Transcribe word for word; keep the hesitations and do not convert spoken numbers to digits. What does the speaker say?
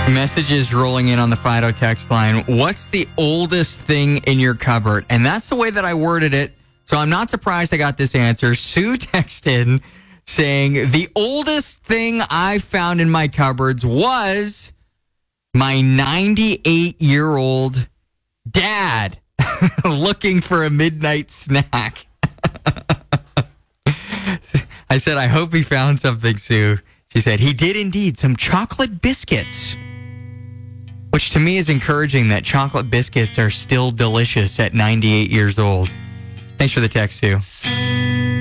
Messages rolling in on the Fido text line. What's the oldest thing in your cupboard? And that's the way that I worded it. So I'm not surprised I got this answer. Sue texted saying, the oldest thing I found in my cupboards was my ninety-eight-year-old dad looking for a midnight snack. I said, I hope he found something, Sue. She said, he did indeed. Some chocolate biscuits. Which to me is encouraging that chocolate biscuits are still delicious at ninety-eight years old. Thanks for the text, Sue.